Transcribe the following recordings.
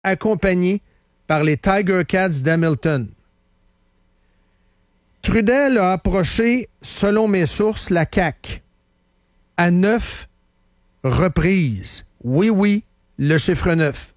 accompagné par les Tiger Cats d'Hamilton. Trudel a approché, selon mes sources, la CAQ à 9 reprises. Oui, le chiffre 9.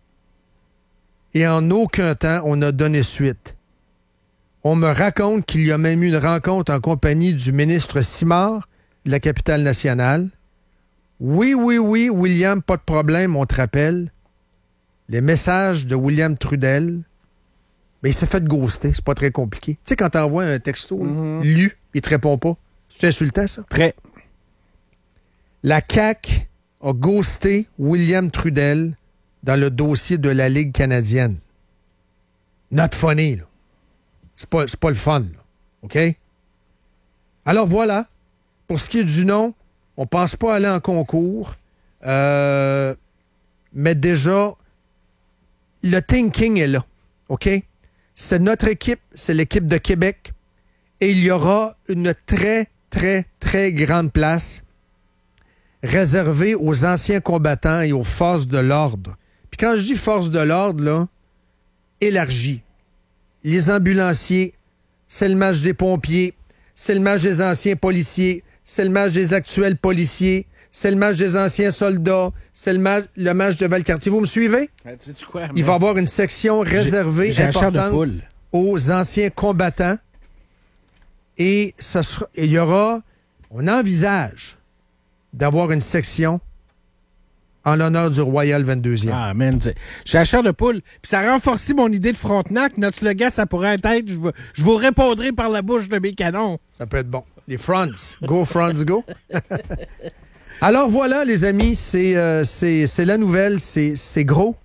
Et en aucun temps, on a donné suite. On me raconte qu'il y a même eu une rencontre en compagnie du ministre Simard de la capitale nationale. Oui, William, pas de problème, on te rappelle. Les messages de William Trudel, mais il s'est fait ghoster, c'est pas très compliqué. Tu sais, quand t'envoies un texto lu, il te répond pas. C'est insultant, ça? Très. La CAQ a ghosté William Trudel dans le dossier de la Ligue canadienne. Not funny, là. C'est pas le fun, là. OK? Alors voilà. Pour ce qui est du nom, on pense pas aller en concours. Mais déjà, le thinking est là. OK? C'est notre équipe, c'est l'équipe de Québec. Et il y aura une très, très, très grande place réservée aux anciens combattants et aux forces de l'ordre. Puis quand je dis forces de l'ordre, là, élargie. Les ambulanciers, c'est le match des pompiers, c'est le match des anciens policiers, c'est le match des actuels policiers, c'est le match des anciens soldats, c'est le match de Valcartier. Vous me suivez? Sais-tu quoi, Il va y avoir une section réservée importante aux anciens combattants. Et il y aura, on envisage d'avoir une section en l'honneur du Royal 22e. Ah, man, j'ai la chair de poule. Puis ça a renforcé mon idée de Frontenac. Notre slogan, ça pourrait être je vous répondrai par la bouche de mes canons. Ça peut être bon. Les fronts. Go, fronts, go. Alors voilà, les amis, c'est la nouvelle. C'est gros.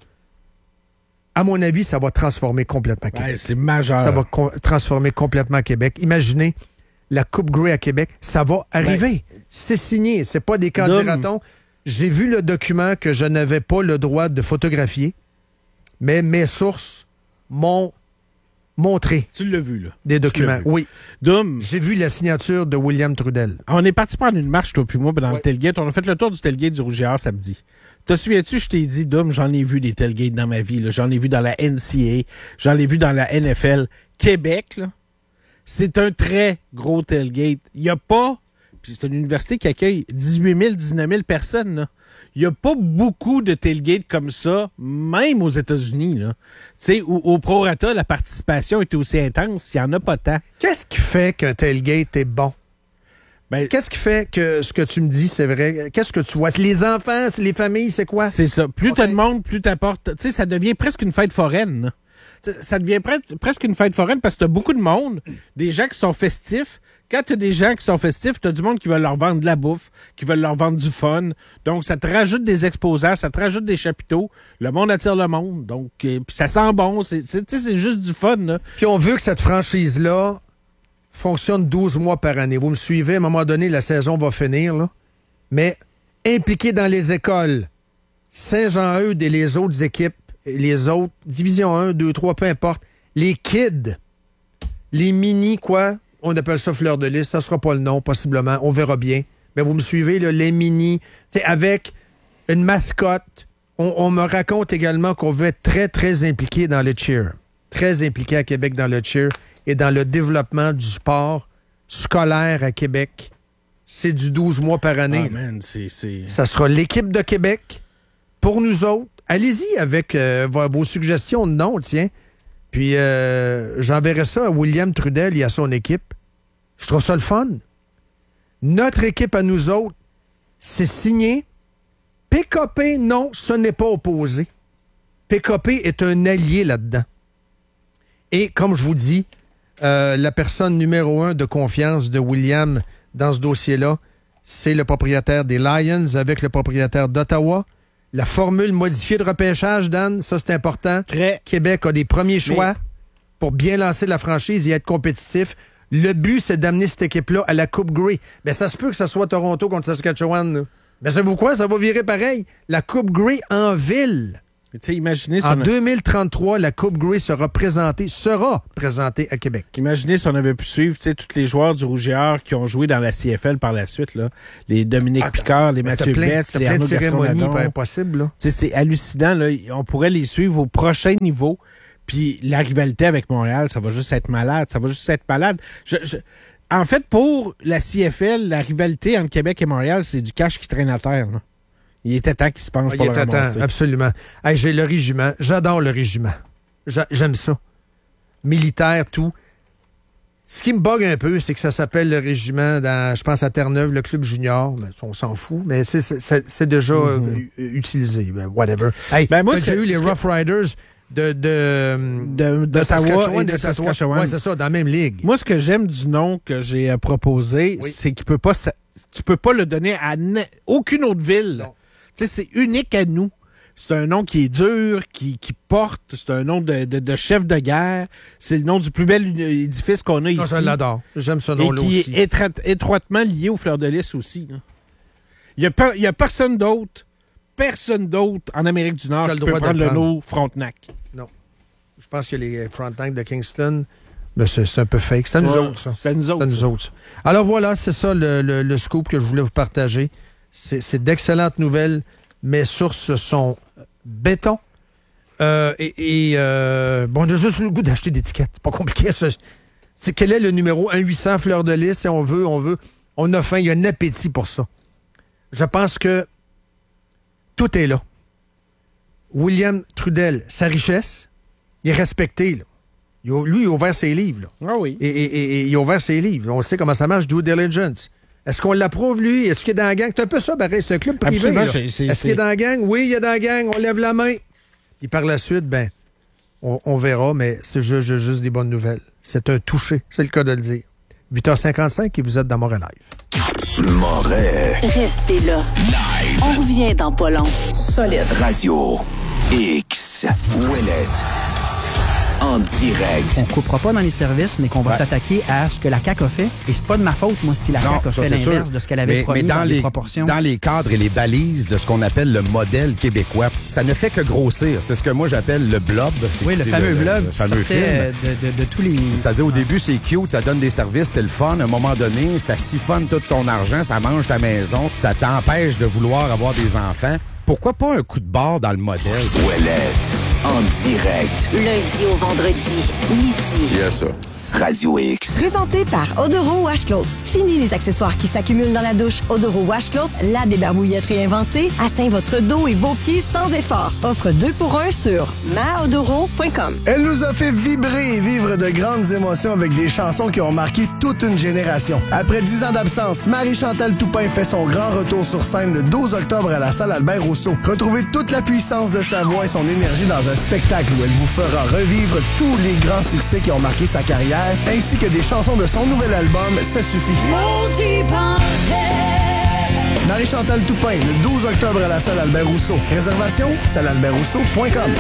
À mon avis, ça va transformer complètement Québec. Ouais, c'est majeur. Ça va transformer complètement Québec. Imaginez la Coupe Grey à Québec. Ça va arriver. Ben, c'est signé. C'est pas des candidatons. J'ai vu le document que je n'avais pas le droit de photographier, mais mes sources m'ont montré. Tu l'as vu, là? Des documents, oui. Dom. J'ai vu la signature de William Trudel. On est parti prendre une marche, toi puis moi, dans le tailgate. On a fait le tour du tailgate du Rouge et Or samedi. Te souviens-tu, je t'ai dit, Dom, j'en ai vu des tailgates dans ma vie. Là. J'en ai vu dans la NCAA, j'en ai vu dans la NFL. Québec, là, c'est un très gros tailgate. Il n'y a pas... Puis c'est une université qui accueille 18 000, 19 000 personnes. Là. Il n'y a pas beaucoup de tailgates comme ça, même aux États-Unis. Tu sais, où au prorata, la participation était aussi intense, il n'y en a pas tant. Qu'est-ce qui fait qu'un tailgate est bon? Ben, qu'est-ce qui fait que ce que tu me dis, c'est vrai? Qu'est-ce que tu vois? C'est les enfants, c'est les familles, c'est quoi? C'est ça. Plus t'as de monde, plus t'apportes. Tu sais, ça devient presque une fête foraine. Là. Ça devient presque une fête foraine parce que t'as beaucoup de monde, des gens qui sont festifs. Quand t'as des gens qui sont festifs, t'as du monde qui veut leur vendre de la bouffe, qui veut leur vendre du fun. Donc, ça te rajoute des exposants, ça te rajoute des chapiteaux. Le monde attire le monde. Donc, puis ça sent bon. C'est juste du fun. Là. Puis on veut que cette franchise-là fonctionne 12 mois par année. Vous me suivez, à un moment donné, la saison va finir. Là. Mais impliqué dans les écoles, Saint-Jean-Eudes et les autres équipes, les autres, Division 1, 2, 3, peu importe, les kids, les mini, quoi, on appelle ça fleur de lys, ça sera pas le nom, possiblement, on verra bien. Mais vous me suivez, là, les mini, avec une mascotte. On me raconte également qu'on veut être très, très impliqué dans le cheer. Très impliqué à Québec dans le cheer et dans le développement du sport scolaire à Québec. C'est du 12 mois par année. Ah, man, ça sera l'équipe de Québec pour nous autres. Allez-y avec vos suggestions de noms, tiens. Puis j'enverrai ça à William Trudel et à son équipe. Je trouve ça le fun. Notre équipe à nous autres, c'est signé. PKP, non, ce n'est pas opposé. PKP est un allié là-dedans. Et comme je vous dis, la personne numéro 1 de confiance de William dans ce dossier-là, c'est le propriétaire des Lions avec le propriétaire d'Ottawa. La formule modifiée de repêchage, Dan, ça c'est important. Québec a des premiers choix pour bien lancer la franchise et être compétitif. Le but, c'est d'amener cette équipe-là à la Coupe Grey. Mais ça se peut que ça soit Toronto contre Saskatchewan. Là. Mais savez-vous quoi? Ça va virer pareil. La Coupe Grey en ville. Imaginez en 2033, la Coupe Grey sera présentée à Québec. Imaginez si on avait pu suivre tous les joueurs du Rouge et Or qui ont joué dans la CFL par la suite. Là. Les Dominique Picard, les Mathieu Betts, les Arnaud Gascon-Nadon. Pas impossible. Là. C'est hallucinant. Là. On pourrait les suivre au prochain niveau. Puis la rivalité avec Montréal, ça va juste être malade. En fait, pour la CFL, la rivalité entre Québec et Montréal, c'est du cash qui traîne à terre. Là. Il était temps qu'il se penche pour le ramasser. Absolument. Hey, j'ai le régiment. J'adore le régiment. J'aime ça. Militaire, tout. Ce qui me bug un peu, c'est que ça s'appelle le régiment je pense, à Terre-Neuve, le club junior. Mais on s'en fout. Mais c'est déjà utilisé. Whatever. Hey, moi, j'ai eu les Rough Riders de Saskatchewan et de Saskatchewan. Oui, c'est ça, dans la même ligue. Moi, ce que j'aime du nom que j'ai proposé, c'est qu'il tu peux pas le donner à aucune autre ville. C'est unique à nous. C'est un nom qui est dur, qui porte. C'est un nom de chef de guerre. C'est le nom du plus bel édifice qu'on a ici. Je l'adore. J'aime ce nom-là aussi. Et qui est étroitement lié aux Fleurs de Lys aussi. Il y a personne d'autre en Amérique du Nord qui peut prendre le nom Frontenac. Non. Je pense que les Frontenac de Kingston, mais c'est un peu fake. C'est nous autres, ça. C'est nous autres. Alors voilà, c'est ça le scoop que je voulais vous partager. C'est d'excellentes nouvelles. Mes sources sont béton. Bon, j'ai juste le goût d'acheter d'étiquettes. C'est pas compliqué. Quel est le numéro 1-800 Fleurs de Lys? Et on a faim. Il y a un appétit pour ça. Je pense que tout est là. William Trudel, sa richesse, il est respecté. Là. Lui, il a ouvert ses livres. Là. Ah oui. Et il a ouvert ses livres. On sait comment ça marche, due diligence. Est-ce qu'on l'approuve, lui? Est-ce qu'il est dans la gang? C'est un peu ça, pareil. C'est un club privé. Est-ce qu'il est dans la gang? Oui, il est dans la gang. On lève la main. Puis par la suite, on verra, mais c'est juste des bonnes nouvelles. C'est un touché. C'est le cas de le dire. 8h55 et vous êtes dans Montréal Live. Montréal. Restez là. Live. On revient dans pas long. Solide. Radio X. Ouellette. En direct. On coupera pas dans les services, mais qu'on va s'attaquer à ce que la CAQ a fait. Et c'est pas de ma faute, moi, si la CAQ a fait l'inverse de ce qu'elle avait promis dans les proportions. Dans les cadres et les balises de ce qu'on appelle le modèle québécois, ça ne fait que grossir. C'est ce que moi j'appelle le blob. Oui, le fameux blob. Le fameux film. De tous les... C'est-à-dire, au début, c'est cute, ça donne des services, c'est le fun. À un moment donné, ça siphonne tout ton argent, ça mange ta maison, ça t'empêche de vouloir avoir des enfants. Pourquoi pas un coup de barre dans le modèle? Ouellette, en direct. Lundi au vendredi, midi. Yes, ça. Radio X. Présenté par Odoro Wash Cloth. Fini les accessoires qui s'accumulent dans la douche. Odoro Wash Cloth, la débarbouillette réinventée, atteint votre dos et vos pieds sans effort. Offre 2 pour 1 sur maodoro.com. Elle nous a fait vibrer et vivre de grandes émotions avec des chansons qui ont marqué toute une génération. Après 10 ans d'absence, Marie-Chantal Toupin fait son grand retour sur scène le 12 octobre à la salle Albert-Rousseau. Retrouvez toute la puissance de sa voix et son énergie dans un spectacle où elle vous fera revivre tous les grands succès qui ont marqué sa carrière, ainsi que des chansons de son nouvel album « Ça suffit ». Marie-Chantal Toupin, le 12 octobre à la salle Albert-Rousseau. Réservation, sallealbertrousseau.com.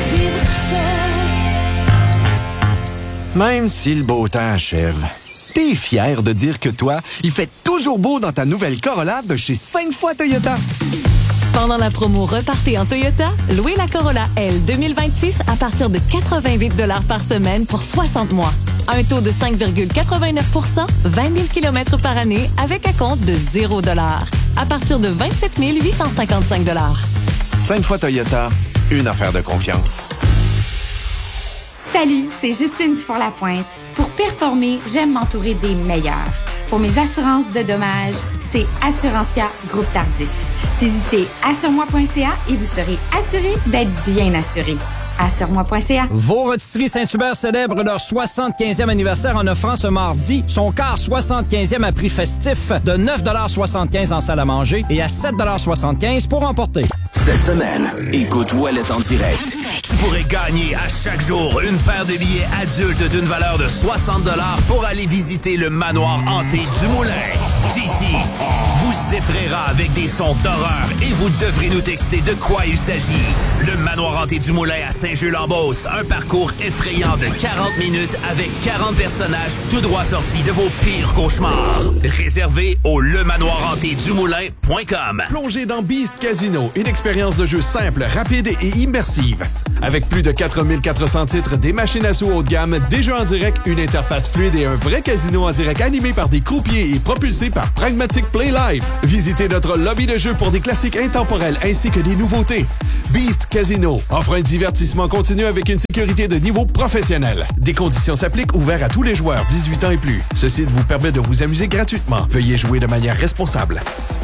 Même si le beau temps achève, t'es fier de dire que toi, il fait toujours beau dans ta nouvelle Corolla de chez 5 fois Toyota. Pendant la promo Repartez en Toyota, louez la Corolla L 2026 à partir de 88 $ par semaine pour 60 mois. Un taux de 5,89 %, 20 000 km par année avec acompte de 0 $. À partir de 27 855 $. 5 fois Toyota, une affaire de confiance. Salut, c'est Justine Dufour-Lapointe. Pour performer, j'aime m'entourer des meilleurs. Pour mes assurances de dommages, c'est Assurantia Groupe Tardif. Visitez assuremoi.ca et vous serez assuré d'être bien assuré. Assure-moi.ca. Vos rôtisseries Saint-Hubert célèbrent leur 75e anniversaire en offrant ce mardi son quart 75e à prix festif de 9,75 $ en salle à manger et à 7,75 $ pour emporter. Cette semaine, écoute Ouellette en direct. Tu pourrais gagner à chaque jour une paire de billets adultes d'une valeur de 60$ pour aller visiter le manoir hanté du Moulin. JC vous effraiera avec des sons d'horreur et vous devrez nous texter de quoi il s'agit. Le manoir hanté du Moulin à Saint-Jules-en-Beauce, un parcours effrayant de 40 minutes avec 40 personnages tout droit sortis de vos pires cauchemars. Réservé au lemanoirhantédumoulin.com. Plongez dans Beast Casino, une expérience de jeu simple, rapide et immersive. Avec plus de 4400 titres, des machines à sous haut de gamme, des jeux en direct, une interface fluide et un vrai casino en direct animé par des croupiers et propulsé par Pragmatic Play Live. Visitez notre lobby de jeu pour des classiques intemporels ainsi que des nouveautés. Beast Casino offre un divertissement continu avec une sécurité de niveau professionnel. Des conditions s'appliquent, ouvert à tous les joueurs 18 ans et plus. Ce site vous permet de vous amuser gratuitement. Veuillez jouer de manière responsable.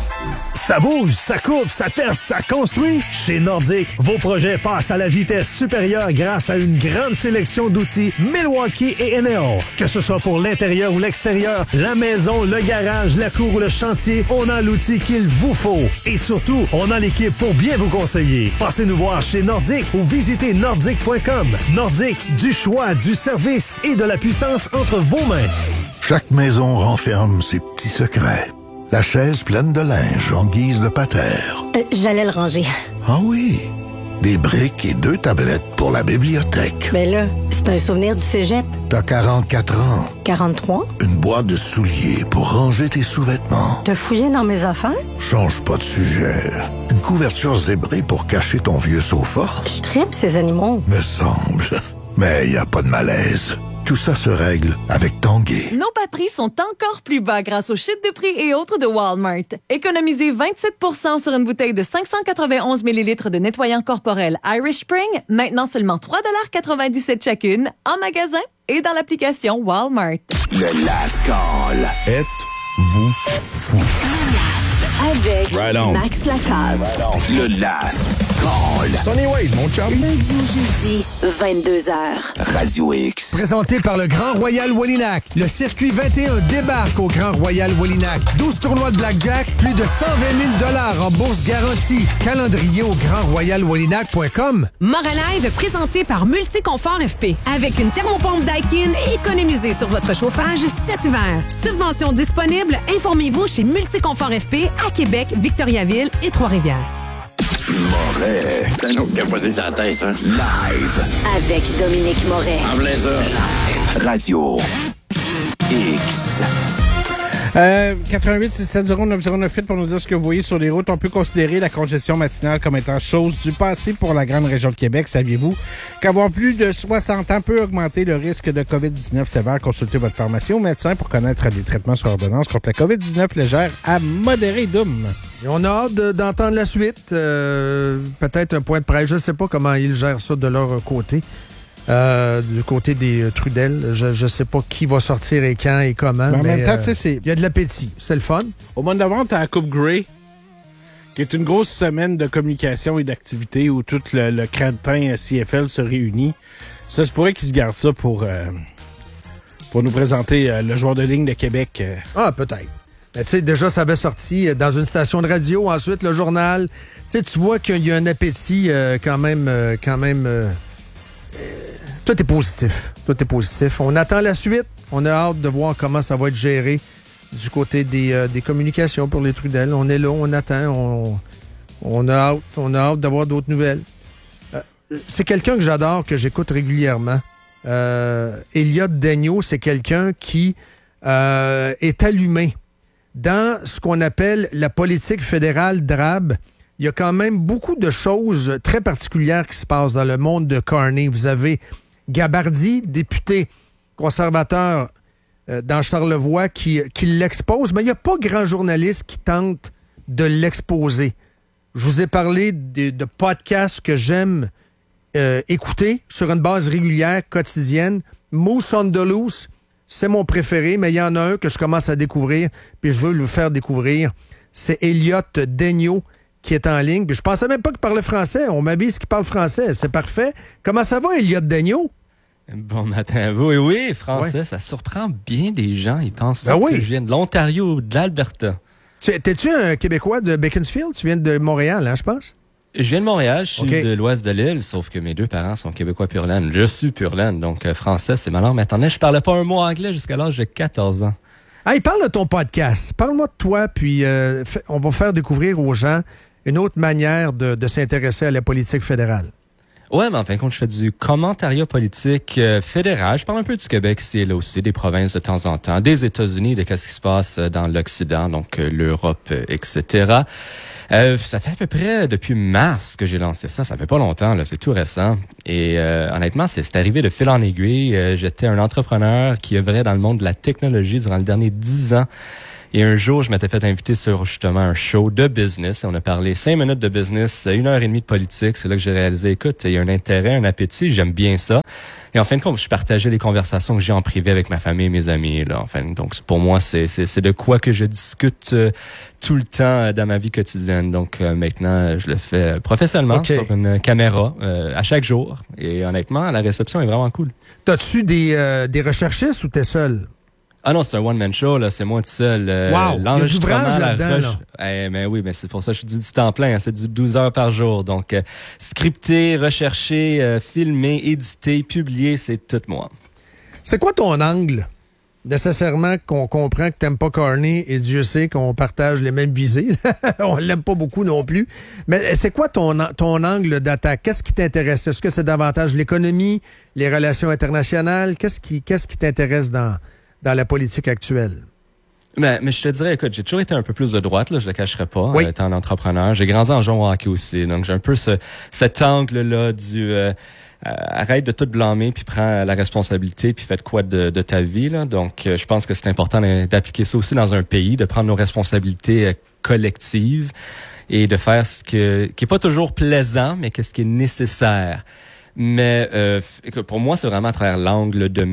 Ça bouge, ça coupe, ça teste, ça construit. Chez Nordic, vos projets passent à la vitesse supérieure grâce à une grande sélection d'outils Milwaukee et Enel. Que ce soit pour l'intérieur ou l'extérieur, la maison, le garage, la cour ou le chantier, on a l'outil qu'il vous faut. Et surtout, on a l'équipe pour bien vous conseiller. Passez nous voir chez Nordic ou visitez nordic.com. Nordic, du choix, du service et de la puissance entre vos mains. Chaque maison renferme ses petits secrets. La chaise pleine de linge en guise de patère. J'allais le ranger. Ah oui, des briques et 2 tablettes pour la bibliothèque. Mais là, c'est un souvenir du cégep. T'as 44 ans. 43? Une boîte de souliers pour ranger tes sous-vêtements. T'as fouillé dans mes affaires? Change pas de sujet. Une couverture zébrée pour cacher ton vieux sofa. Je tripe ces animaux. Me semble. Mais y a pas de malaise. Tout ça se règle avec Tanguay. Nos bas prix sont encore plus bas grâce aux chutes de prix et autres de Walmart. Économisez 27% sur une bouteille de 591 ml de nettoyant corporel Irish Spring, maintenant seulement 3,97$ chacune, en magasin et dans l'application Walmart. Le Last Call. Êtes-vous fou? Avec Right on. Max Lacasse. Right on. Le Last Call. Sonny Ways, mon chum. Lundi au jeudi, 22h. Radio X. Présenté par le Grand Royal Wallinac. Le circuit 21 débarque au Grand Royal Wallinac. 12 tournois de blackjack, plus de 120 000 en bourse garantie. Calendrier au grandroyalwallinac.com. Moralive présenté par Multiconfort FP. Avec une thermopompe Daikin, économisez sur votre chauffage cet hiver. Subvention disponible, informez-vous chez Multiconfort FP à Québec, Victoriaville et Trois-Rivières. Moret. C'est un autre capoté sur la tête, hein? Live. Avec Dominique Moret. En plein ça. Radio X. 88-670-9098 pour nous dire ce que vous voyez sur les routes. On peut considérer la congestion matinale comme étant chose du passé pour la grande région de Québec. Saviez-vous qu'avoir plus de 60 ans peut augmenter le risque de COVID-19 sévère? Consultez votre pharmacien ou médecin pour connaître des traitements sur ordonnance contre la COVID-19 légère à modérée. Et on a hâte d'entendre la suite. Peut-être un point de presse. Je ne sais pas comment ils gèrent ça de leur côté. Du côté des Trudel, je sais pas qui va sortir et quand et comment. Mais en même temps, tu sais, il y a de l'appétit. C'est le fun. Au mois de novembre, t'as la Coupe Grey, qui est une grosse semaine de communication et d'activité où tout le cratin CFL se réunit. Ça se pourrait qu'ils se gardent ça pour nous présenter le joueur de ligne de Québec. Ah, peut-être. Mais tu sais, déjà, ça avait sorti dans une station de radio. Ensuite, le journal. Tu sais, tu vois qu'il y a un appétit quand même. Tout est positif. Tout est positif. On attend la suite. On a hâte de voir comment ça va être géré du côté des communications pour les Trudel. On est là, on attend. On a hâte d'avoir d'autres nouvelles. C'est quelqu'un que j'adore, que j'écoute régulièrement. Elliott Daigneault, c'est quelqu'un qui est allumé. Dans ce qu'on appelle la politique fédérale drabe, il y a quand même beaucoup de choses très particulières qui se passent dans le monde de Carney. Vous avez Gabardy, député conservateur dans Charlevoix, qui l'expose, mais il n'y a pas grand journaliste qui tente de l'exposer. Je vous ai parlé de podcasts que j'aime écouter sur une base régulière, quotidienne. Moose on the Loose, c'est mon préféré, mais il y en a un que je commence à découvrir, puis je veux le faire découvrir. C'est Elliott Daigneault qui est en ligne. Puis je pensais même pas qu'il parlait français. On m'avise qu'il parle français. C'est parfait. Comment ça va, Elliott Daigneault? Bon matin à vous. Oui, français, ouais. Ça surprend bien des gens. Ils pensent ben oui. que je viens de l'Ontario ou de l'Alberta. T'es-tu un Québécois de Beaconsfield? Tu viens de Montréal, hein, je pense? Je viens de Montréal, je suis de l'ouest de l'île, sauf que mes deux parents sont québécois pur laine. Je suis pur laine, donc français, c'est ma langue maternelle. Je parlais pas un mot anglais jusqu'à l'âge de 14 ans. Hey, parle de ton podcast. Parle-moi de toi, puis on va faire découvrir aux gens une autre manière de s'intéresser à la politique fédérale. Ouais, mais en fin de compte, je fais du commentariat politique fédéral. Je parle un peu du Québec ici et là aussi, des provinces de temps en temps, des États-Unis, de ce qui se passe dans l'Occident, donc l'Europe, etc. Ça fait à peu près depuis mars que j'ai lancé ça. Ça fait pas longtemps, là, c'est tout récent. Et honnêtement, c'est arrivé de fil en aiguille. J'étais un entrepreneur qui œuvrait dans le monde de la technologie durant les derniers 10 ans. Et un jour, je m'étais fait inviter sur justement un show de business. On a parlé 5 minutes de business, 1h30 de politique. C'est là que j'ai réalisé, écoute, il y a un intérêt, un appétit, j'aime bien ça. Et en fin de compte, je partageais les conversations que j'ai en privé avec ma famille et mes amis. Là. Enfin, donc, pour moi, c'est de quoi que je discute tout le temps dans ma vie quotidienne. Donc, maintenant, je le fais professionnellement sur une caméra à chaque jour. Et honnêtement, la réception est vraiment cool. T'as-tu des recherchistes ou t'es seul? Ah non, c'est un one-man show, là. C'est moi tout seul. Wow! Il y a du ouvrage là-dedans, là. Mais oui, mais c'est pour ça que je dis du temps plein. Hein, c'est du 12 heures par jour. Donc, scripter, rechercher, filmer, éditer, publier, c'est tout moi. C'est quoi ton angle? Nécessairement qu'on comprend que t'aimes pas Carney et Dieu sait qu'on partage les mêmes visées. On l'aime pas beaucoup non plus. Mais c'est quoi ton angle d'attaque? Qu'est-ce qui t'intéresse? Est-ce que c'est davantage l'économie, les relations internationales? Qu'est-ce qui t'intéresse dans la politique actuelle? Mais je te dirais, écoute, j'ai toujours été un peu plus de droite, là, je le cacherai pas, étant un entrepreneur. J'ai grandi en jouant au hockey aussi, donc j'ai un peu cet angle-là du arrête de tout blâmer, puis prends la responsabilité, puis fais de quoi de ta vie. Là. Donc, je pense que c'est important d'appliquer ça aussi dans un pays, de prendre nos responsabilités collectives et de faire ce qui est pas toujours plaisant, mais ce qui est nécessaire. Mais pour moi, c'est vraiment à travers l'angle de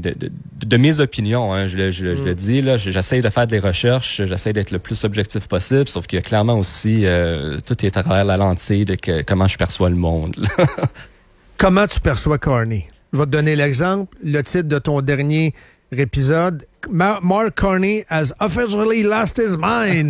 mes opinions. Hein. Je le dis, là, j'essaie de faire des recherches, j'essaie d'être le plus objectif possible, sauf qu'il y a clairement aussi tout est à travers la lentille de comment je perçois le monde. Comment tu perçois Carney? Je vais te donner l'exemple. Le titre de ton dernier épisode, Mark Carney has officially lost his mind.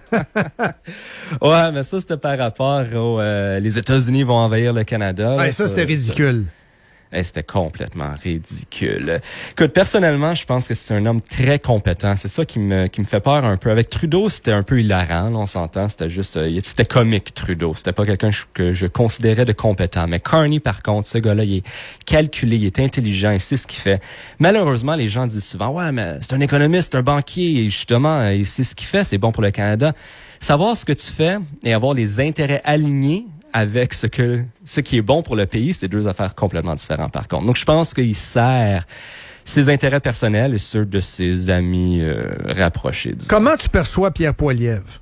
Ouais, mais ça, c'était par rapport les États-Unis vont envahir le Canada. Ouais, ça, c'était ridicule. C'était complètement ridicule. Écoute, personnellement, je pense que c'est un homme très compétent. C'est ça qui me fait peur un peu. Avec Trudeau, c'était un peu hilarant, là, on s'entend. C'était juste, c'était comique, Trudeau. C'était pas quelqu'un que je considérais de compétent. Mais Carney, par contre, ce gars-là, il est calculé, il est intelligent, il sait ce qu'il fait. Malheureusement, les gens disent souvent, ouais, mais c'est un économiste, c'est un banquier, et justement, il sait ce qu'il fait, c'est bon pour le Canada. Savoir ce que tu fais et avoir les intérêts alignés avec ce qui est bon pour le pays, c'est deux affaires complètement différentes par contre. Donc, je pense qu'il sert ses intérêts personnels et ceux de ses amis rapprochés. Disons. Comment tu perçois Pierre Poilievre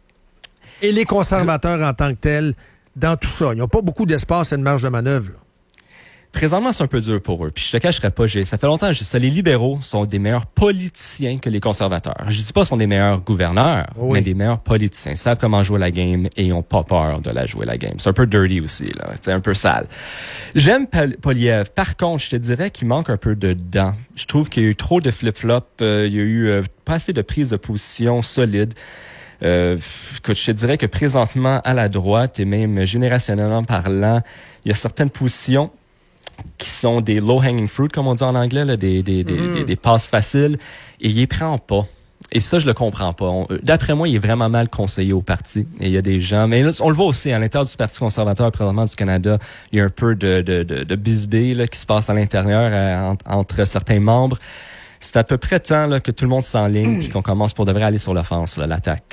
et les conservateurs en tant que tels dans tout ça? Ils n'ont pas beaucoup d'espace et de marge de manœuvre. Là. Présentement, c'est un peu dur pour eux. Puis je te cacherai pas, ça fait longtemps que je dis ça. Les libéraux sont des meilleurs politiciens que les conservateurs. Je dis pas qu'ils sont des meilleurs gouverneurs, mais des meilleurs politiciens. Ils savent comment jouer la game et ils ont pas peur de la jouer la game. C'est un peu dirty aussi, là. C'est un peu sale. J'aime Poilievre. Par contre, je te dirais qu'il manque un peu de dents. Je trouve qu'il y a eu trop de flip-flop. Il y a eu pas assez de prise de position solide. Je te dirais que présentement, à la droite et même générationnellement parlant, il y a certaines positions qui sont des low-hanging fruit, comme on dit en anglais, là, des passes faciles, et il les prend pas. Et ça, je le comprends pas. D'après moi, il est vraiment mal conseillé au parti. Et il y a des gens... Mais là, on le voit aussi, à l'intérieur du Parti conservateur, présentement du Canada, il y a un peu de bisbille là, qui se passe à l'intérieur entre certains membres. C'est à peu près temps là, que tout le monde s'enligne et qu'on commence pour de vrai aller sur l'offense, là, l'attaque.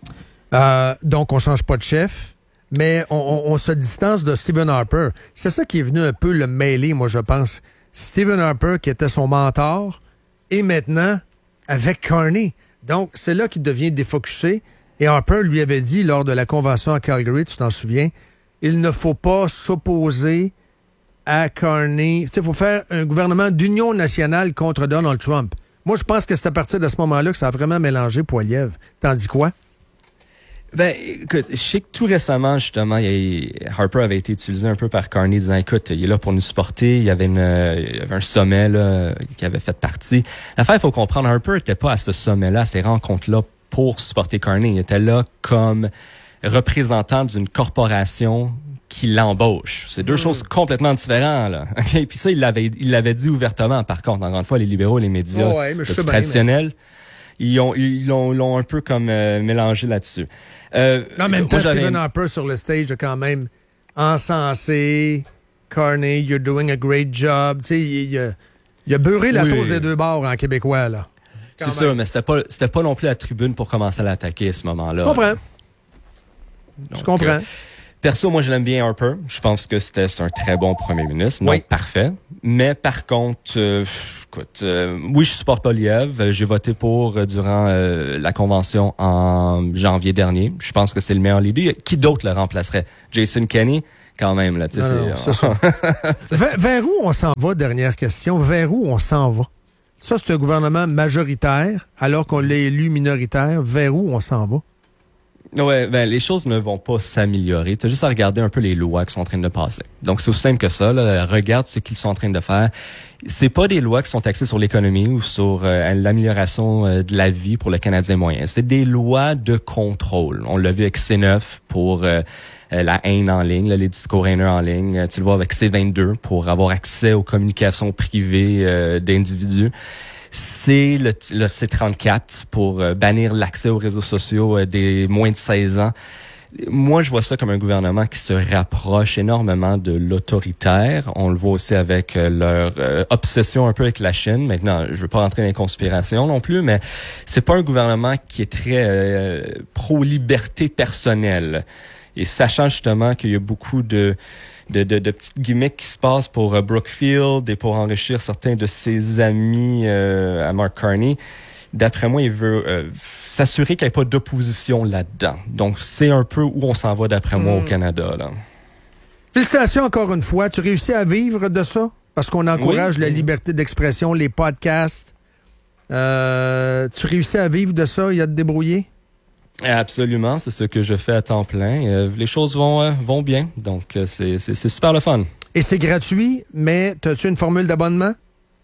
Donc, on change pas de chef. Mais on se distance de Stephen Harper. C'est ça qui est venu un peu le mêler, moi, je pense. Stephen Harper, qui était son mentor, et maintenant, avec Carney. Donc, c'est là qu'il devient défocusé. Et Harper lui avait dit, lors de la convention à Calgary, tu t'en souviens, il ne faut pas s'opposer à Carney. Il faut faire un gouvernement d'union nationale contre Donald Trump. Moi, je pense que c'est à partir de ce moment-là que ça a vraiment mélangé Poilievre. T'en dis quoi? Ben, écoute, je sais que tout récemment, justement, Harper avait été utilisé un peu par Carney, disant, écoute, il est là pour nous supporter. Il y avait un sommet là qui avait fait partie. L'affaire, il faut comprendre, Harper n'était pas à ce sommet-là, à ces rencontres-là, pour supporter Carney. Il était là comme représentant d'une corporation qui l'embauche. C'est deux choses complètement différentes, là. Okay? Puis ça, il l'avait dit ouvertement, par contre. Encore une fois, les libéraux, les médias traditionnels, ils l'ont un peu comme mélangé là-dessus. En même temps, Stephen Harper sur le stage a quand même encensé Carney, you're doing a great job. Tu sais, il a beurré la toast des deux bords en québécois, là. C'est ça, mais c'était pas non plus la tribune pour commencer à l'attaquer à ce moment-là. Je comprends. Donc, je comprends. Perso, moi, je l'aime bien Harper. Je pense que c'est un très bon premier ministre. Donc, parfait. Mais par contre, oui, je supporte Poilievre. J'ai voté pour durant la convention en janvier dernier. Je pense que c'est le meilleur leader. Qui d'autre le remplacerait? Jason Kenney? Quand même, là. C'est ça. Vers où on s'en va, dernière question? Vers où on s'en va? Ça, c'est un gouvernement majoritaire, alors qu'on l'a élu minoritaire. Vers où on s'en va? Ouais, les choses ne vont pas s'améliorer. Tu as juste à regarder un peu les lois qui sont en train de passer. Donc, c'est aussi simple que ça, là. Regarde ce qu'ils sont en train de faire. C'est pas des lois qui sont axées sur l'économie ou sur l'amélioration de la vie pour le Canadien moyen. C'est des lois de contrôle. On l'a vu avec C9 pour la haine en ligne, là, les discours haineux en ligne. Tu le vois avec C22 pour avoir accès aux communications privées d'individus. C'est le C34 pour bannir l'accès aux réseaux sociaux des moins de 16 ans. Moi, je vois ça comme un gouvernement qui se rapproche énormément de l'autoritaire. On le voit aussi avec leur obsession un peu avec la Chine. Maintenant, je veux pas rentrer dans les conspirations non plus, mais c'est pas un gouvernement qui est très pro-liberté personnelle. Et sachant justement qu'il y a beaucoup de petites gimmicks qui se passent pour Brookfield et pour enrichir certains de ses amis à Mark Carney, d'après moi, il veut s'assurer qu'il n'y ait pas d'opposition là-dedans. Donc, c'est un peu où on s'en va, d'après moi, au Canada, là. Félicitations encore une fois. Tu réussis à vivre de ça? Parce qu'on encourage la liberté d'expression, les podcasts. Tu réussis à vivre de ça et à te débrouiller? Absolument, c'est ce que je fais à temps plein. Les choses vont bien, donc c'est super le fun. Et c'est gratuit, mais as-tu une formule d'abonnement?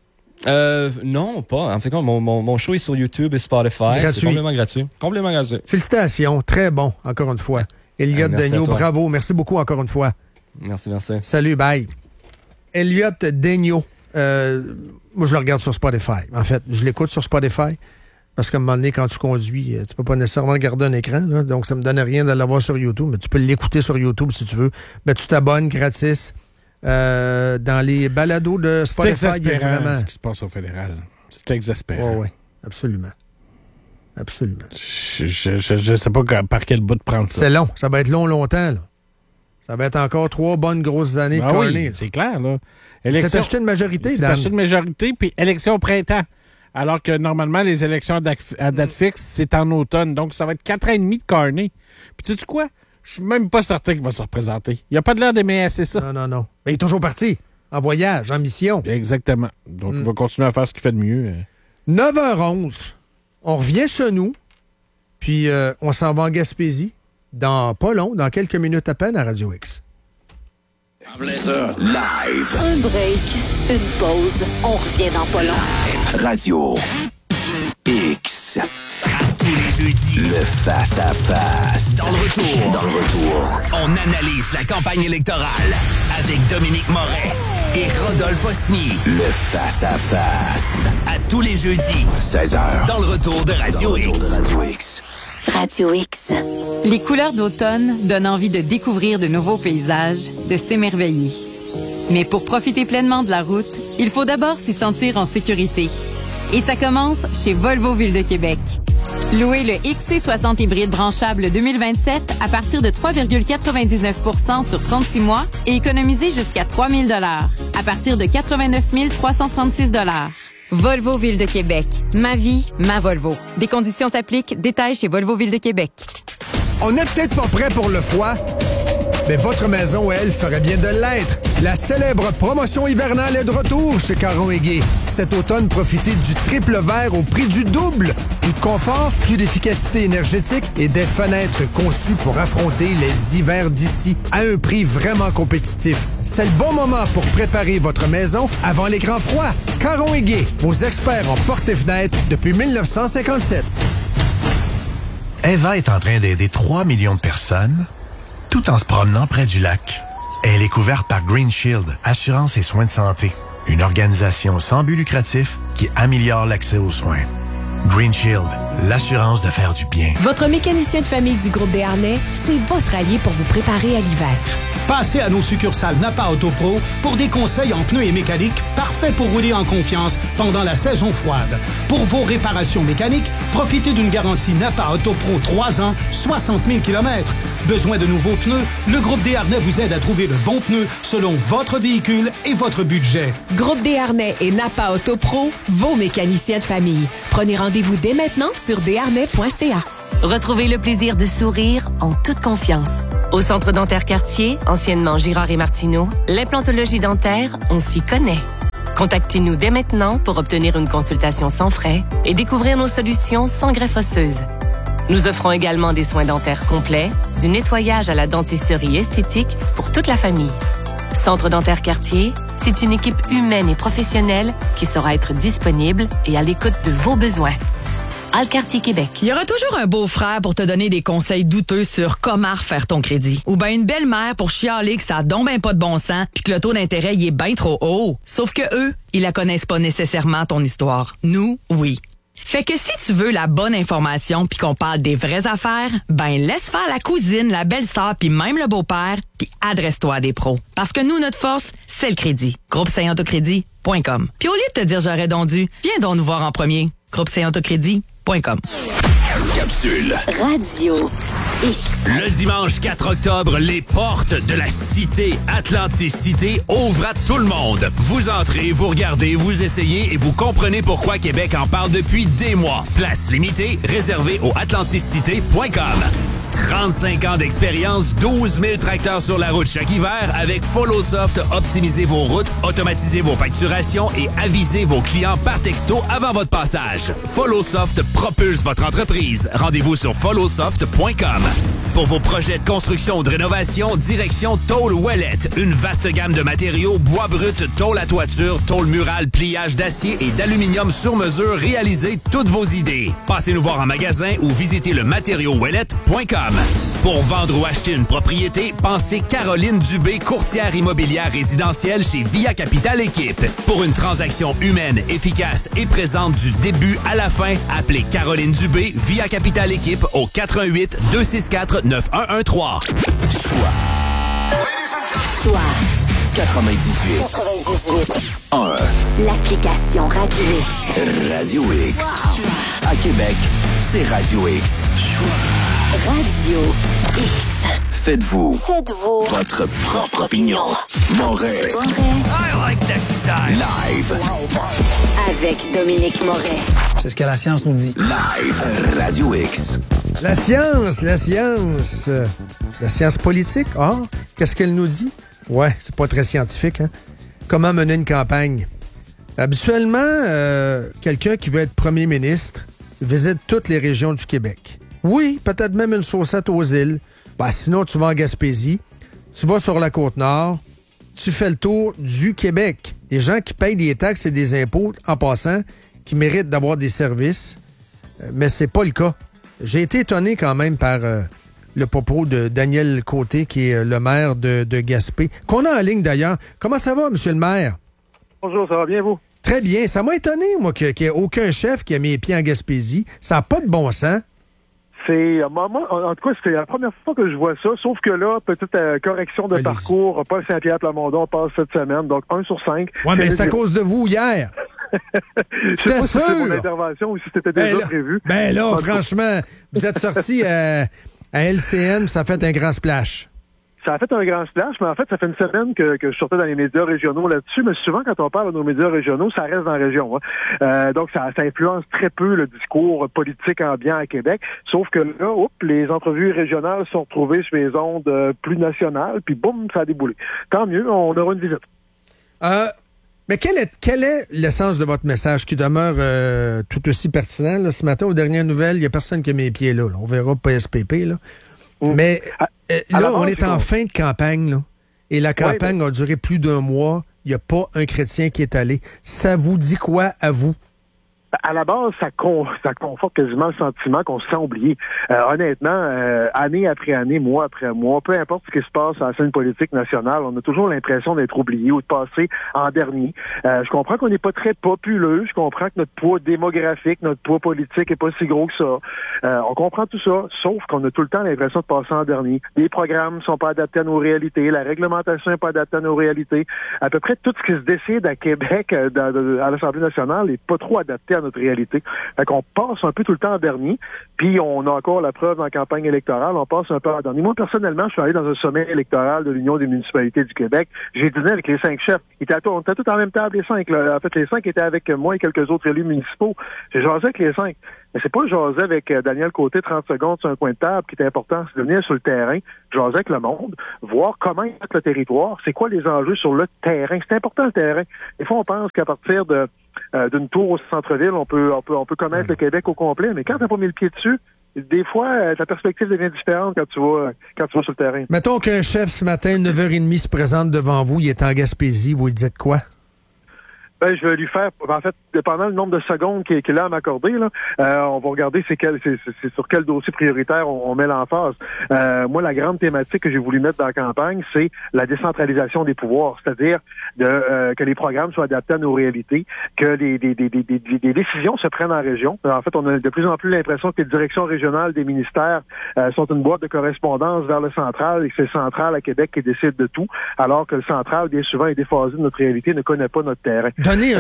Non, pas. En fait, mon show est sur YouTube et Spotify. Gratuit. C'est complètement gratuit. Complètement gratuit. Félicitations, très bon, encore une fois. Elliot Daigneault, bravo. Merci beaucoup encore une fois. Merci. Salut, bye. Elliot Daigneault, moi je le regarde sur Spotify. En fait, je l'écoute sur Spotify. Parce qu'à un moment donné, quand tu conduis, tu peux pas nécessairement regarder un écran. Là, donc, ça me donne rien de l'avoir sur YouTube. Mais tu peux l'écouter sur YouTube si tu veux. Mais tu t'abonnes gratis dans les balados de Spotify. C'est exaspérant ce qui se passe au fédéral. C'est exaspérant. Oui, absolument. Absolument. Je sais pas par quel bout de prendre ça. C'est long. Ça va être longtemps. Là. Ça va être encore 3 bonnes grosses années de Carney. Oui, c'est clair. Là. C'est acheté une majorité, Dan. C'est acheté une majorité, puis élection au printemps. Alors que normalement, les élections à date fixe, c'est en automne. Donc, ça va être 4 ans et demi de Carney. Puis, sais-tu quoi? Je suis même pas certain qu'il va se représenter. Il a pas de l'air d'aimer assez ça. Non. Mais il est toujours parti. En voyage, en mission. Exactement. Donc, il va continuer à faire ce qu'il fait de mieux. 9h11. On revient chez nous. Puis, on s'en va en Gaspésie. Dans pas long, dans quelques minutes à peine à Radio X. Live. Un break, une pause. On revient dans pas long. Radio X. Tous les jeudis. Le face-à-face. Dans le retour, on analyse la campagne électorale avec Dominique Moret et Rodolphe Osny. Le face-à-face. À tous les jeudis. 16h. Dans le retour de Radio X. Radio X. Les couleurs d'automne donnent envie de découvrir de nouveaux paysages, de s'émerveiller. Mais pour profiter pleinement de la route, il faut d'abord s'y sentir en sécurité. Et ça commence chez Volvo Ville de Québec. Louez le XC60 hybride branchable 2027 à partir de 3,99 % sur 36 mois et économisez jusqu'à 3 000 $ à partir de 89 336 $. Volvo Ville de Québec. Ma vie, ma Volvo. Des conditions s'appliquent. Détails chez Volvo Ville de Québec. On n'est peut-être pas prêt pour le froid, mais votre maison, elle, ferait bien de l'être. La célèbre promotion hivernale est de retour chez Caron & Gay. Cet automne, profitez du triple vert au prix du double. Plus de confort, plus d'efficacité énergétique et des fenêtres conçues pour affronter les hivers d'ici à un prix vraiment compétitif. C'est le bon moment pour préparer votre maison avant les grands froids. Caron & Gay, vos experts en portes et fenêtres depuis 1957. Eva est en train d'aider 3 millions de personnes tout en se promenant près du lac. Elle est couverte par Green Shield, assurance et soins de santé, une organisation sans but lucratif qui améliore l'accès aux soins. Green Shield, l'assurance de faire du bien. Votre mécanicien de famille du groupe Desharnais, c'est votre allié pour vous préparer à l'hiver. Passez à nos succursales Napa Auto Pro pour des conseils en pneus et mécanique parfaits pour rouler en confiance pendant la saison froide. Pour vos réparations mécaniques, profitez d'une garantie Napa Auto Pro 3 ans, 60 000 km. Besoin de nouveaux pneus? Le groupe Desharnais vous aide à trouver le bon pneu selon votre véhicule et votre budget. Groupe Desharnais et Napa Auto Pro, vos mécaniciens de famille. Prenez rendez-vous dès maintenant sur desharnais.ca. Retrouvez le plaisir de sourire en toute confiance. Au Centre dentaire Cartier, anciennement Girard et Martineau, l'implantologie dentaire, on s'y connaît. Contactez-nous dès maintenant pour obtenir une consultation sans frais et découvrir nos solutions sans greffe osseuse. Nous offrons également des soins dentaires complets, du nettoyage à la dentisterie esthétique pour toute la famille. Centre dentaire Cartier, c'est une équipe humaine et professionnelle qui saura être disponible et à l'écoute de vos besoins. Alcartier Québec. Il y aura toujours un beau-frère pour te donner des conseils douteux sur comment refaire ton crédit. Ou bien une belle-mère pour chialer que ça a donc ben pas de bon sens puis que le taux d'intérêt il est bien trop haut. Sauf que eux, ils la connaissent pas nécessairement ton histoire. Nous, oui. Fait que si tu veux la bonne information puis qu'on parle des vraies affaires, ben laisse faire la cousine, la belle-sœur puis même le beau-père puis adresse-toi à des pros. Parce que nous, notre force, c'est le crédit. GroupeSaintAutocrédit.com. Puis au lieu de te dire j'aurais donc dû, viens donc nous voir en premier. GroupeSaintAutocrédit.com. Capsule. Radio X. Le dimanche 4 octobre, les portes de la cité Atlantis Cité ouvrent à tout le monde. Vous entrez, vous regardez, vous essayez et vous comprenez pourquoi Québec en parle depuis des mois. Place limitée, réservée au atlantiscité.com. 35 ans d'expérience, 12 000 tracteurs sur la route chaque hiver. Avec FollowSoft, optimisez vos routes, automatisez vos facturations et avisez vos clients par texto avant votre passage. FollowSoft propulse votre entreprise. Rendez-vous sur followsoft.com. Pour vos projets de construction ou de rénovation, direction Tôle Ouellette. Une vaste gamme de matériaux, bois brut, tôle à toiture, tôle murale, pliage d'acier et d'aluminium sur mesure. Réalisez toutes vos idées. Passez nous voir en magasin ou visitez le matériauxouellette.com. Pour vendre ou acheter une propriété, pensez Caroline Dubé, courtière immobilière résidentielle chez Via Capital Équipe. Pour une transaction humaine, efficace et présente du début à la fin, appelez Caroline Dubé, Via Capital Équipe au 88 264 9113. Choix 98 1 L'application Radio X. Radio X. À Québec, c'est Radio X. Radio X. Faites-vous votre propre opinion. Moret. I like that style. Live. Avec Dominique Moret. C'est ce que la science nous dit. Live. Radio X. La science. La science politique. Ah, qu'est-ce qu'elle nous dit? Ouais, c'est pas très scientifique, hein? Comment mener une campagne? Habituellement, quelqu'un qui veut être premier ministre visite toutes les régions du Québec. Oui, peut-être même une saucette aux îles. Ben, sinon, tu vas en Gaspésie, tu vas sur la Côte-Nord, tu fais le tour du Québec. Les gens qui payent des taxes et des impôts, en passant, qui méritent d'avoir des services, mais c'est pas le cas. J'ai été étonné quand même par le propos de Daniel Côté, qui est le maire de Gaspé, qu'on a en ligne d'ailleurs. Comment ça va, monsieur le maire? Bonjour, ça va bien, vous? Très bien. Ça m'a étonné, moi, qu'il n'y ait aucun chef qui a mis les pieds en Gaspésie. Ça n'a pas de bon sens. C'est en tout cas, c'est la première fois que je vois ça, sauf que là, petite correction de parcours, Paul Saint-Pierre-Plamondon passe cette semaine, donc 1 sur 5. Ouais, mais c'est à cause de vous hier. J'étais sûr. Si c'était mon intervention ou si c'était déjà prévu. Ben là, franchement, vous êtes sorti à LCN, ça a fait un grand splash. Ça a fait un grand splash, mais en fait, ça fait une semaine que je sortais dans les médias régionaux là-dessus, mais souvent, quand on parle de nos médias régionaux, ça reste dans la région. Hein. Donc, ça influence très peu le discours politique ambiant à Québec, sauf que là, les entrevues régionales sont retrouvées sur les ondes plus nationales, puis boum, ça a déboulé. Tant mieux, on aura une visite. Mais quel est l'essence de votre message qui demeure tout aussi pertinent? Là, ce matin, aux dernières nouvelles, il n'y a personne qui a mis les pieds là. On verra PSPP, là. Mais là, on est en fin de campagne, là, et la campagne a duré plus d'1 mois. Il n'y a pas un chrétien qui est allé. Ça vous dit quoi à vous? à la base, ça conforte quasiment le sentiment qu'on se sent oublié. Honnêtement, année après année, mois après mois, peu importe ce qui se passe à la scène politique nationale, on a toujours l'impression d'être oublié ou de passer en dernier. Je comprends qu'on n'est pas très populeux, je comprends que notre poids démographique, notre poids politique est pas si gros que ça. On comprend tout ça, sauf qu'on a tout le temps l'impression de passer en dernier. Les programmes sont pas adaptés à nos réalités, la réglementation n'est pas adaptée à nos réalités. À peu près tout ce qui se décide à Québec, à l'Assemblée nationale, n'est pas trop adapté à notre réalité. Fait qu'on passe un peu tout le temps en dernier, puis on a encore la preuve dans la campagne électorale, on passe un peu en dernier. Moi, personnellement, je suis allé dans un sommet électoral de l'Union des municipalités du Québec. J'ai dîné avec les 5 chefs. On était tous en même table, les 5. Là. En fait, les 5 étaient avec moi et quelques autres élus municipaux. J'ai jasé avec les 5. Mais c'est pas jaser avec Daniel Côté 30 secondes sur un coin de table qui est important, c'est de venir sur le terrain, jaser avec le monde, voir comment est le territoire, c'est quoi les enjeux sur le terrain. C'est important le terrain. Des fois, on pense qu'à partir d'une tour au centre-ville, on peut connaître le Québec au complet, mais quand t'as pas mis le pied dessus, des fois, ta perspective devient différente quand tu vas sur le terrain. Mettons qu'un chef ce matin, 9h30, se présente devant vous, il est en Gaspésie, vous lui dites quoi? Ben, je vais lui faire, en fait, dépendant du nombre de secondes qu'il a à m'accorder, là, on va regarder c'est sur quel dossier prioritaire on met l'emphase. Moi, la grande thématique que j'ai voulu mettre dans la campagne, c'est la décentralisation des pouvoirs, c'est-à-dire que les programmes soient adaptés à nos réalités, que des décisions se prennent en région. En fait, on a de plus en plus l'impression que les directions régionales des ministères sont une boîte de correspondance vers le central et que c'est le central à Québec qui décide de tout, alors que le central, bien souvent, est déphasé de notre réalité, ne connaît pas notre terrain. Donner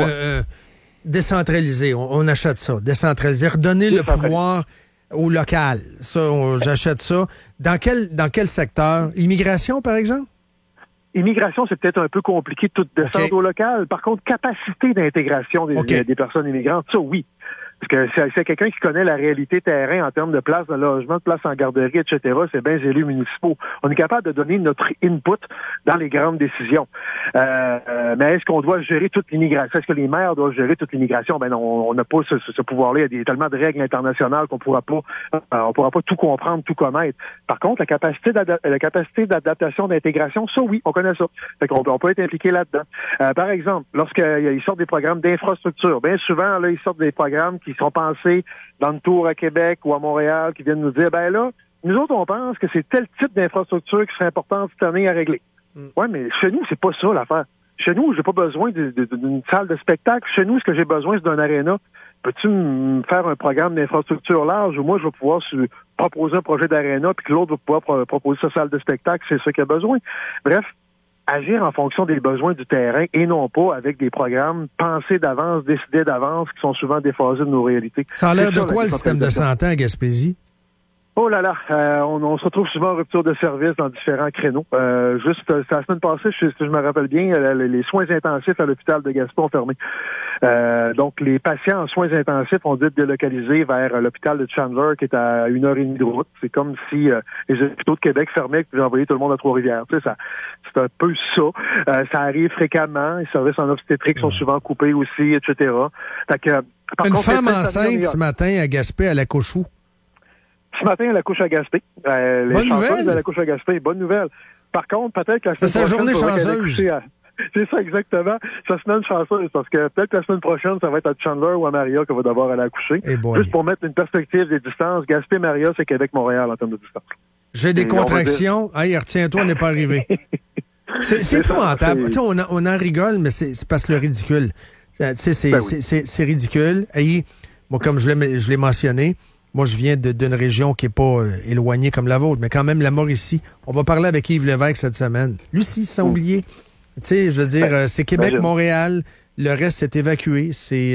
décentraliser, on achète ça. Décentraliser, redonner le pouvoir au local. Ça, j'achète ça. Dans quel secteur? Immigration, par exemple? Immigration, c'est peut-être un peu compliqué de tout descendre au local. Par contre, capacité d'intégration des personnes immigrantes, ça, oui. Parce que c'est quelqu'un qui connaît la réalité terrain en termes de places de logement, de places en garderie, etc. C'est bien les élus municipaux. On est capable de donner notre input dans les grandes décisions. Mais est-ce qu'on doit gérer toute l'immigration? Est-ce que les maires doivent gérer toute l'immigration? Ben non, on n'a pas ce pouvoir-là. Il y a tellement de règles internationales qu'on pourra pas tout comprendre, tout connaître. Par contre, la capacité d'adaptation, d'intégration, ça oui, on connaît ça. Fait qu'on peut être impliqué là-dedans. Par exemple, lorsqu'ils sortent des programmes d'infrastructure, bien souvent, là, ils sortent des programmes qui sont pensés dans le tour à Québec ou à Montréal, qui viennent nous dire, ben là, nous autres, on pense que c'est tel type d'infrastructure qui serait important cette année à régler. Ouais, mais chez nous, c'est pas ça l'affaire. Chez nous, j'ai pas besoin d'une salle de spectacle. Chez nous, ce que j'ai besoin, c'est d'un aréna. Peux-tu me faire un programme d'infrastructure large où moi, je vais pouvoir proposer un projet d'aréna puis que l'autre va pouvoir proposer sa salle de spectacle, c'est ça qu'il a besoin. Bref, agir en fonction des besoins du terrain et non pas avec des programmes pensés d'avance, décidés d'avance, qui sont souvent déphasés de nos réalités. Ça a l'air de quoi le système de santé à Gaspésie? Oh là là, on se retrouve souvent en rupture de service dans différents créneaux. Juste la semaine passée, si je me rappelle bien, les soins intensifs à l'hôpital de Gaspé ont fermé. Donc, les patients en soins intensifs ont dû être délocalisés vers l'hôpital de Chandler, qui est à 1h30 de route. C'est comme si les hôpitaux de Québec fermaient et qu'ils envoyaient tout le monde à Trois-Rivières. Tu sais, c'est un peu ça. Ça arrive fréquemment. Les services en obstétrique sont souvent coupés aussi, etc. Fait que, Une femme enceinte ce matin à Gaspé, à la Cochou. Ce matin, elle accouche à Gaspé. Bonne nouvelle! Elle accouche à Gaspé. Bonne nouvelle. Par contre, peut-être que la semaine prochaine, journée chanceuse. C'est ça, exactement. Sa semaine chanceuse, parce que peut-être que la semaine prochaine, ça va être à Chandler ou à Maria qu'on va devoir aller accoucher. Juste pour mettre une perspective des distances, Gaspé-Maria, c'est Québec-Montréal en termes de distance. J'ai des contractions. Hey, retiens-toi, on n'est pas arrivé. C'est épouvantable. On en rigole, mais c'est parce que le ridicule. C'est ridicule. Hey, moi, comme je l'ai mentionné, moi, je viens d'une région qui n'est pas éloignée comme la vôtre, mais quand même, la Mauricie. On va parler avec Yves Lévesque cette semaine. Lui aussi, sans oublier. Tu sais, je veux dire, c'est Québec, Montréal. Le reste, c'est évacué. C'est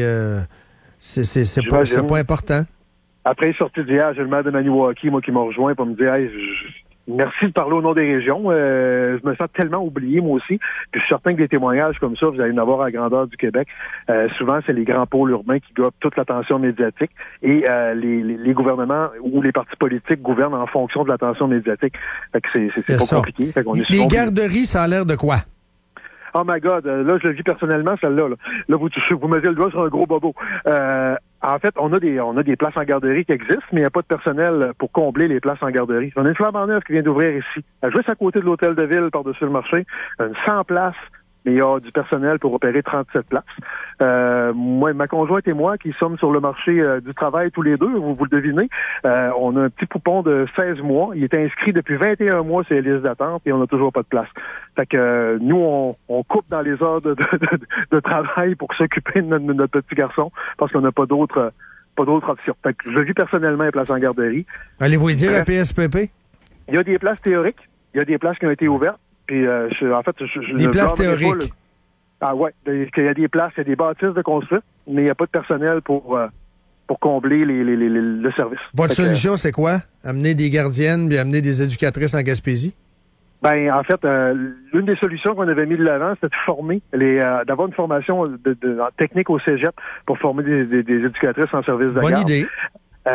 pas important. Après les sorties d'hier, j'ai le maire de Maniwaki, moi, qui m'a rejoint pour me dire, hey, merci de parler au nom des régions. Je me sens tellement oublié, moi aussi. Puis je suis certain que des témoignages comme ça, vous allez en avoir à la grandeur du Québec. Souvent, c'est les grands pôles urbains qui gobent toute l'attention médiatique. Et les gouvernements ou les partis politiques gouvernent en fonction de l'attention médiatique. Fait que c'est pas compliqué. Fait qu'on est les garderies, ça a l'air de quoi? Oh my God, là, je le vis personnellement, celle-là. Là, vous mettez le doigt sur un gros bobo. En fait, on a des places en garderie qui existent, mais il n'y a pas de personnel pour combler les places en garderie. On a une flambant neuve qui vient d'ouvrir ici, juste à côté de l'hôtel de ville, par-dessus le marché, une 100 places, mais il y a du personnel pour opérer 37 places. Moi, ma conjointe et moi, qui sommes sur le marché du travail tous les deux, vous le devinez, on a un petit poupon de 16 mois. Il est inscrit depuis 21 mois sur les listes d'attente et on n'a toujours pas de place. Fait que nous, on coupe dans les heures de travail pour s'occuper de notre petit garçon parce qu'on n'a pas d'autre option. Fait que je vis personnellement les places en garderie. Allez-vous dire à PSPP? Il y a des places théoriques. Il y a des places qui ont été ouvertes. Puis, en fait, des places théoriques? Ah ouais. Il y a des places, il y a des bâtisses de construire, mais il n'y a pas de personnel pour combler le service. Votre solution, c'est quoi? Amener des gardiennes puis amener des éducatrices en Gaspésie? Ben, en fait, l'une des solutions qu'on avait mis de l'avant, c'était de former, d'avoir une formation technique au cégep pour former des éducatrices en service de garde. Bonne idée. Il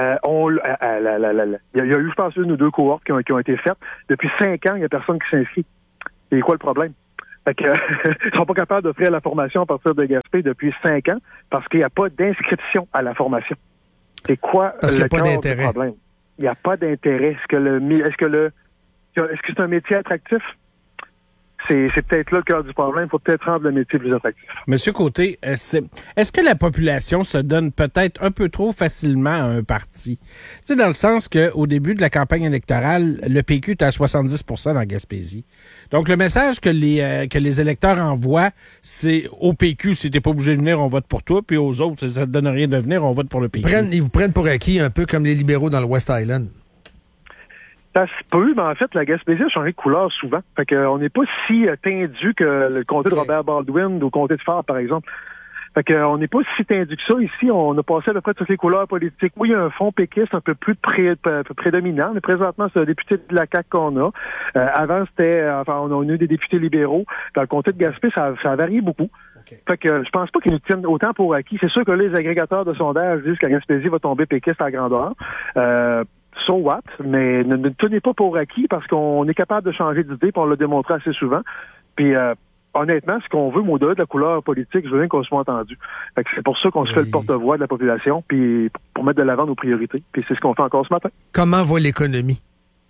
y a eu, je pense, une ou deux cohortes qui ont été faites. Depuis 5 ans, il n'y a personne qui s'inscrit. Et quoi le problème? Fait que, ils sont pas capables d'offrir la formation à partir de Gaspé depuis 5 ans parce qu'il n'y a pas d'inscription à la formation. C'est quoi le cœur du problème? Il n'y a pas d'intérêt. Est-ce que c'est un métier attractif? C'est peut-être là le cœur du problème. Il faut peut-être rendre le métier plus attractif. Monsieur Côté, est-ce que la population se donne peut-être un peu trop facilement à un parti? Tu sais, dans le sens qu'au début de la campagne électorale, le PQ est à 70% dans Gaspésie. Donc, le message que les électeurs envoient, c'est au PQ, si t'es pas obligé de venir, on vote pour toi, puis aux autres, ça te donne rien de venir, on vote pour le PQ. Ils vous prennent pour acquis, un peu comme les libéraux dans le West Island. Ça se peut, mais en fait, la Gaspésie a changé de couleur souvent. Fait qu'on n'est pas si tendu que le comté de Robert Baldwin ou le comté de Fort, par exemple. Fait qu'on n'est pas si tendu que ça. Ici, on a passé à peu près toutes les couleurs politiques. Oui, il y a un fond péquiste un peu plus prédominant, mais présentement, c'est un député de la CAQ qu'on a. Avant, on a eu des députés libéraux. Dans le comté de Gaspé, ça a varié beaucoup. Okay. Fait que je pense pas qu'ils nous tiennent autant pour acquis. C'est sûr que les agrégateurs de sondages disent que la Gaspésie va tomber péquiste à grandeur. So what? Mais ne tenez pas pour acquis parce qu'on est capable de changer d'idée, puis on l'a démontré assez souvent. Puis honnêtement, ce qu'on veut, au-delà de la couleur politique, je veux bien qu'on soit entendu. Fait que c'est pour ça qu'on se fait le porte-voix de la population, puis pour mettre de l'avant nos priorités. Puis c'est ce qu'on fait encore ce matin. Comment va l'économie?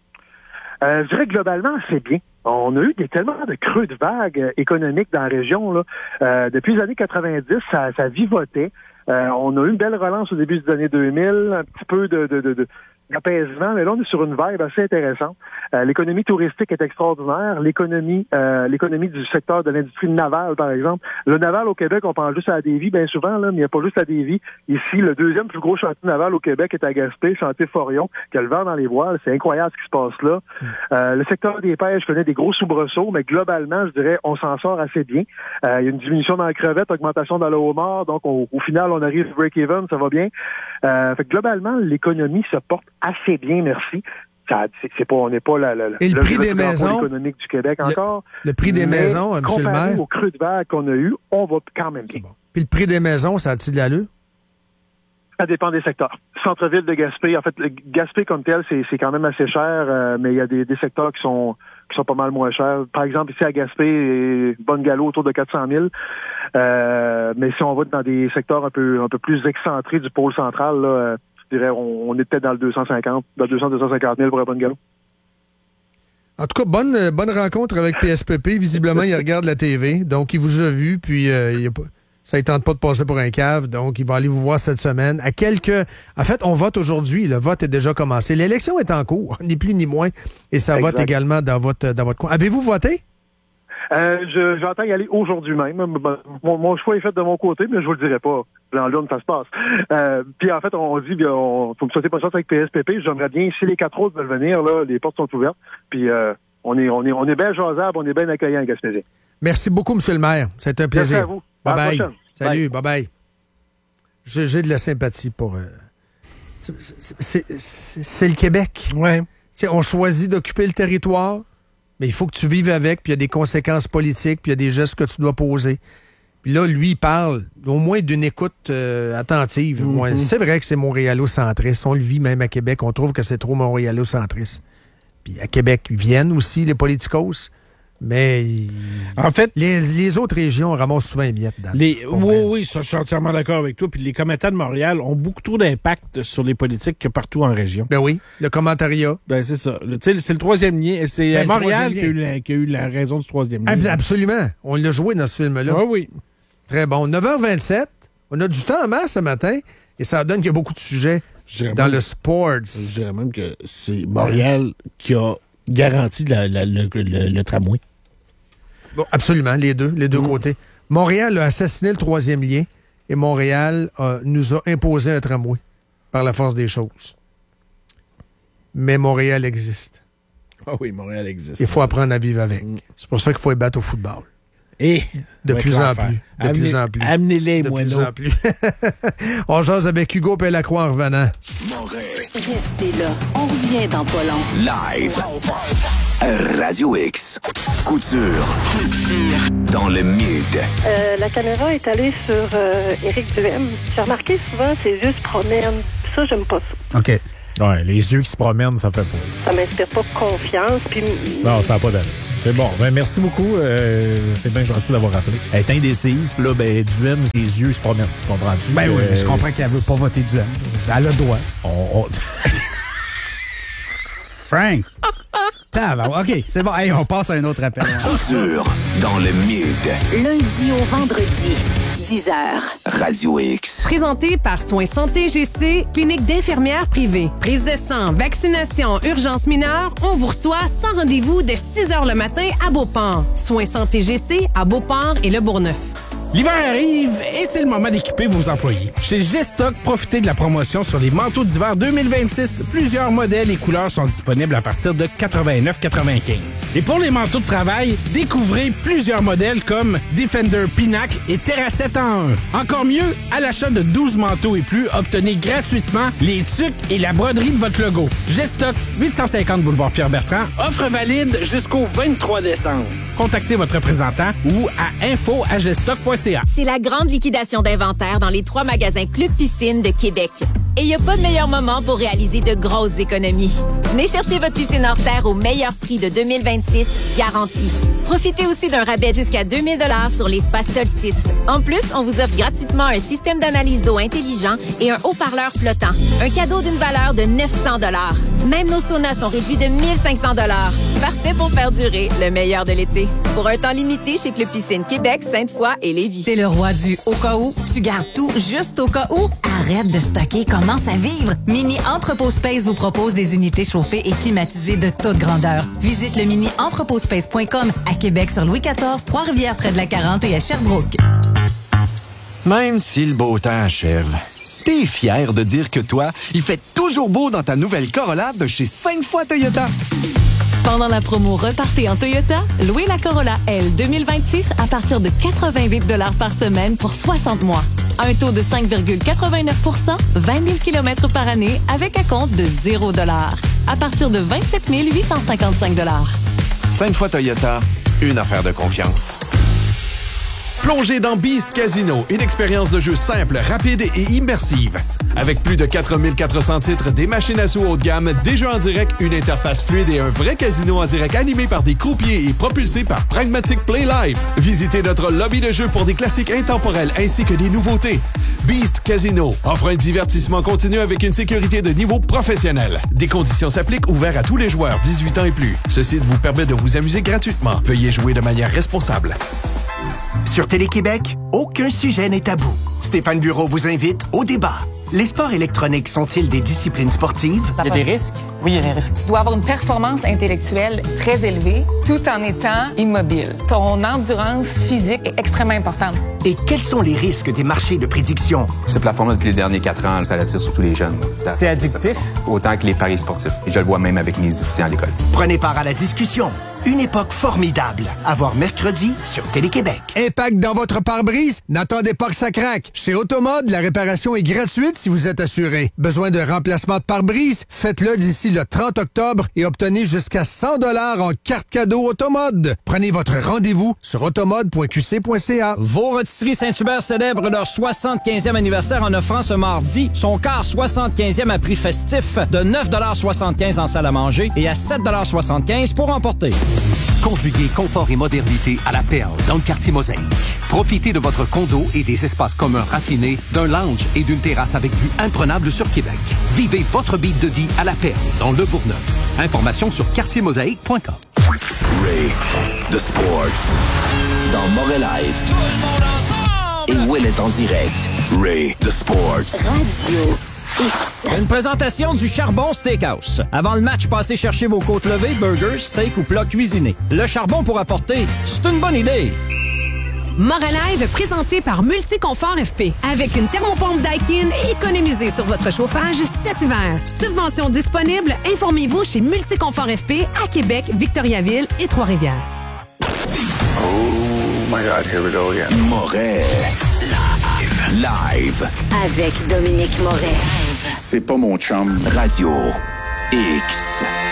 Je dirais que globalement, c'est bien. On a eu tellement de creux de vagues économiques dans la région. Là. Depuis les années 90, ça vivotait. On a eu une belle relance au début des années 2000, un petit peu d'apaisement, mais là, on est sur une vibe assez intéressante. L'économie touristique est extraordinaire. L'économie du secteur de l'industrie navale, par exemple. Le naval au Québec, on pense juste à la Davie, bien souvent, là, mais il n'y a pas juste à Davie. Ici, le deuxième plus gros chantier naval au Québec est à Gaspé, chantier Forion, qui a le vent dans les voiles. C'est incroyable ce qui se passe là. Le secteur des pêches connaît des gros soubresauts, mais globalement, je dirais, on s'en sort assez bien. Il y a une diminution dans la crevette, augmentation dans le homard, donc au final, on arrive break-even, ça va bien. Fait que globalement, l'économie se porte assez bien, merci. On n'est pas et le prix des maisons économique du Québec encore. Le prix des maisons, M. le maire. Comparé au creux de vague qu'on a eu, on va quand même bien. Bon. Puis le prix des maisons, ça a-t-il de l'allure? Ça dépend des secteurs. Centre-ville de Gaspé, en fait, Gaspé comme tel, c'est quand même assez cher, mais il y a des secteurs qui sont pas mal moins chers. Par exemple, ici à Gaspé, Bonne-Galop autour de 400 000. Mais si on va dans des secteurs un peu plus excentrés du pôle central, là, je dirais, on est peut-être dans le 250 000 pour un Bonne-Galop. En tout cas, bonne rencontre avec PSPP. Visiblement, il regarde la TV, donc il vous a vu, puis ça ne tente pas de passer pour un cave, donc il va aller vous voir cette semaine. En fait, on vote aujourd'hui. Le vote est déjà commencé. L'élection est en cours, ni plus ni moins, et ça vote également dans votre coin. Avez-vous voté? J'entends y aller aujourd'hui même. Mon choix est fait de mon côté, mais je vous le dirai pas. Dans l'urne, ça se passe. Puis en fait, on dit, faut me souhaiter pas chance avec PSPP. J'aimerais bien, si les 4 autres veulent venir, là, les portes sont ouvertes. Puis on est bien jasable, on est bien accueillant à Gaspésie. Merci beaucoup, M. le maire. C'était un plaisir. Merci à vous. Bye-bye. Salut, bye-bye. J'ai de la sympathie pour... C'est le Québec. Ouais. On choisit d'occuper le territoire, mais il faut que tu vives avec, puis il y a des conséquences politiques, puis il y a des gestes que tu dois poser. Puis là, lui, il parle au moins d'une écoute attentive. Mm-hmm. C'est vrai que c'est montréalo-centriste. On le vit même à Québec. On trouve que c'est trop montréalo-centriste. Puis à Québec, ils viennent aussi, les politicos. Mais en fait, les autres régions ramassent souvent les miettes. Oui, ça, je suis entièrement d'accord avec toi. Puis les commettants de Montréal ont beaucoup trop d'impact sur les politiques que partout en région. Ben oui, le commentariat. Ben c'est ça. C'est le troisième lien. C'est Montréal qui a eu la raison du troisième lien. Absolument. On l'a joué dans ce film-là. Oui. Très bon. 9h27. On a du temps en masse ce matin et ça donne qu'il y a beaucoup de sujets dans le sports. Je dirais même que c'est Montréal qui a garanti le tramway. Bon, absolument, les deux côtés. Montréal a assassiné le troisième lien et Montréal nous a imposé un tramway par la force des choses. Mais Montréal existe. Ah oui, Montréal existe. Il faut apprendre à vivre avec. C'est pour ça qu'il faut y battre au football. Et de plus en plus. De plus en plus. Amenez-les, moi, de plus en plus. On jase avec Hugo Pellacroix en revenant. Restez là. On revient dans pas long. Live. Radio X. Couture. Dans le mid. La caméra est allée sur Éric Duhem. J'ai remarqué souvent ses yeux se promènent. Ça, j'aime pas ça. OK. Ouais, les yeux qui se promènent, ça fait pas. Ça m'inspire pas confiance. Puis... Non, ça n'a pas d'allure. C'est bon. Ben, merci beaucoup. C'est bien gentil d'avoir rappelé. Elle est indécise, puis là, Duhem, ses yeux se promènent. Tu comprends-tu? Ben oui, je comprends qu'elle veut pas voter Duhem. Elle a le droit. Frank! OK, c'est bon. Hey, on passe à un autre appel. Couture dans le mid. Lundi au vendredi, 10h. Radio X. Présenté par Soins Santé GC, clinique d'infirmières privée. Prise de sang, vaccination, urgence mineure, on vous reçoit sans rendez-vous dès 6h le matin à Beauport. Soins Santé GC à Beauport et Le Bourgneuf. L'hiver arrive et c'est le moment d'équiper vos employés. Chez G-Stock, profitez de la promotion sur les manteaux d'hiver 2026. Plusieurs modèles et couleurs sont disponibles à partir de 89,95. Et pour les manteaux de travail, découvrez plusieurs modèles comme Defender Pinacle et Terracette en 1. Encore mieux, à l'achat de 12 manteaux et plus, obtenez gratuitement les tuques et la broderie de votre logo. G-Stock, 850 boulevard Pierre-Bertrand, offre valide jusqu'au 23 décembre. Contactez votre représentant ou à info@gstock.ca. C'est la grande liquidation d'inventaire dans les 3 magasins Club Piscine de Québec. Et il n'y a pas de meilleur moment pour réaliser de grosses économies. Venez chercher votre piscine hors terre au meilleur prix de 2026, garanti. Profitez aussi d'un rabais jusqu'à 2000 $ sur les spas Solstice. En plus, on vous offre gratuitement un système d'analyse d'eau intelligent et un haut-parleur flottant. Un cadeau d'une valeur de 900 $. Même nos saunas sont réduits de 1500 $. Parfait pour faire durer le meilleur de l'été. Pour un temps limité chez Club Piscine Québec, Sainte-Foy et Lévis. T'es le roi du au cas où. Tu gardes tout juste au cas où. Arrête de stocker, commence à vivre. Mini Entrepôt Space vous propose des unités chauffées et climatisées de toute grandeur. Visite le mini-entrepotspace.com à Québec sur Louis XIV, Trois-Rivières près de la 40 et à Sherbrooke. Même si le beau temps achève, t'es fier de dire que toi, il fait toujours beau dans ta nouvelle Corolla de chez 5 fois Toyota. Pendant la promo Repartez en Toyota, louez la Corolla L 2026 à partir de 88 $ par semaine pour 60 mois. Un taux de 5,89 %, 20 000 km par année avec un compte de 0 $ à partir de 27 855 $. 5 fois Toyota, une affaire de confiance. Plongez dans Beast Casino, une expérience de jeu simple, rapide et immersive. Avec plus de 4400 titres, des machines à sous haut de gamme, des jeux en direct, une interface fluide et un vrai casino en direct animé par des croupiers et propulsé par Pragmatic Play Live. Visitez notre lobby de jeu pour des classiques intemporels ainsi que des nouveautés. Beast Casino offre un divertissement continu avec une sécurité de niveau professionnel. Des conditions s'appliquent, ouvert à tous les joueurs 18 ans et plus. Ce site vous permet de vous amuser gratuitement. Veuillez jouer de manière responsable. Sur Télé-Québec, aucun sujet n'est tabou. Stéphane Bureau vous invite au débat. Les sports électroniques sont-ils des disciplines sportives? Il y a des risques? Oui, il y a des risques. Tu dois avoir une performance intellectuelle très élevée tout en étant immobile. Ton endurance physique est extrêmement importante. Et quels sont les risques des marchés de prédiction? Ce plafond-là, depuis les derniers 4 ans, ça attire surtout les jeunes. C'est addictif? Autant que les paris sportifs. Et je le vois même avec mes étudiants à l'école. Prenez part à la discussion. Une époque formidable. À voir mercredi sur Télé-Québec. Impact dans votre pare-brise? N'attendez pas que ça craque. Chez Automode, la réparation est gratuite si vous êtes assuré. Besoin de remplacement de pare-brise? Faites-le d'ici le 30 octobre et obtenez jusqu'à 100 $ en carte cadeau Automode. Prenez votre rendez-vous sur automode.qc.ca. Vos retirs Pâtisserie Saint-Hubert célèbre leur 75e anniversaire en offrant ce mardi son quart 75e à prix festif de 9,75 $ en salle à manger et à 7,75 $ pour emporter. Conjuguez confort et modernité à la Perle dans le quartier Mosaïque. Profitez de votre condo et des espaces communs raffinés, d'un lounge et d'une terrasse avec vue imprenable sur Québec. Vivez votre beat de vie à la Perle dans le Bourgneuf. Informations sur quartiermosaïque.com. Ray the Sports dans Moret Live et Will est en direct. Ray the Sports Radio X. Une présentation du Charbon Steakhouse. Avant le match, passez chercher vos côtes levées, burgers, steak ou plats cuisinés. Le charbon pour apporter, c'est une bonne idée. Moret Live présenté par Multiconfort FP. Avec une thermopompe Daikin, économisez sur votre chauffage cet hiver. Subvention disponible, informez-vous chez Multiconfort FP à Québec, Victoriaville et Trois-Rivières. Oh my God, here we go again. Moret Live. Avec Dominique Moret. C'est pas mon chum. Radio X.